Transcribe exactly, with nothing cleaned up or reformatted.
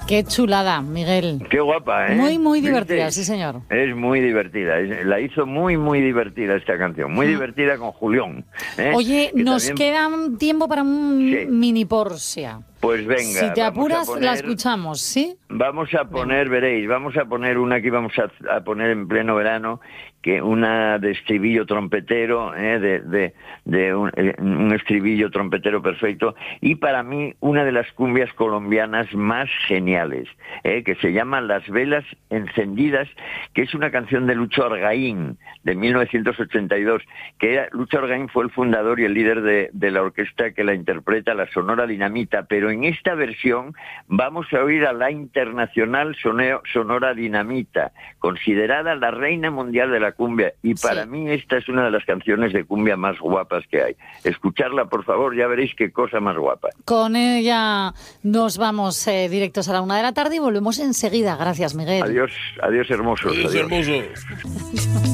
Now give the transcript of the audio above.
Qué chulada, Miguel. Qué guapa, ¿eh? Muy, muy ¿Viste? divertida, sí, señor. Es muy divertida. Es, la hizo muy, muy divertida esta canción. Muy mm. divertida con Julián. ¿eh? Oye, que nos también... queda tiempo para un sí. mini Porcia. Pues venga. Si te apuras, poner, la escuchamos, ¿sí? Vamos a poner, venga. veréis, vamos a poner una que vamos a, a poner en pleno verano, que una de estribillo trompetero, ¿eh? de, de, de un, un estribillo trompetero perfecto, y para mí una de las cumbias colombianas más geniales, ¿eh? que se llama Las Velas Encendidas, que es una canción de Lucho Argaín, de mil novecientos ochenta y dos, que era, Lucho Argaín fue el fundador y el líder de, de la orquesta que la interpreta, la Sonora Dinamita, pero en esta versión vamos a oír a la internacional soneo, Sonora Dinamita, considerada la reina mundial de la cumbia, y para sí. mí esta es una de las canciones de cumbia más guapas que hay. Escucharla, por favor, ya veréis qué cosa más guapa. Con ella nos vamos eh, directos a la una de la tarde y volvemos enseguida. Gracias, Miguel. Adiós, adiós hermosos. Adiós, adiós. hermosos.